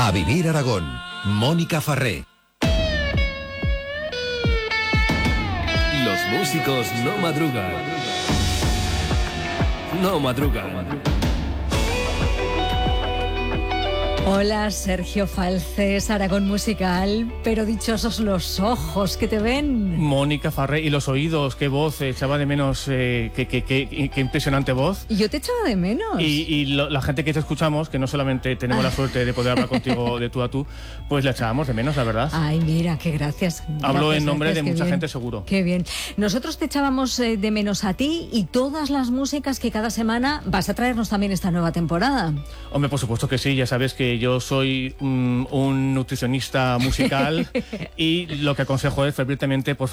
A Vivir Aragón, Mónica Farré. Los músicos no madrugan. No madrugan. Hola, Sergio Falces, Aragón Musical, pero dichosos los ojos que te ven. Mónica Farré, y los oídos, qué voz, echaba de menos, qué impresionante voz. Y yo te echaba de menos. La gente que te escuchamos, que no solamente tenemos la suerte de poder hablar contigo de tú a tú, pues la echábamos de menos, la verdad. Ay, mira, qué gracias. Hablo en nombre de mucha bien. gente, seguro. Qué bien. Nosotros te echábamos de menos a ti y todas las músicas que cada semana vas a traernos también esta nueva temporada. Hombre, por supuesto que sí, ya sabes que yo soy un nutricionista musical y lo que aconsejo es fervientemente, por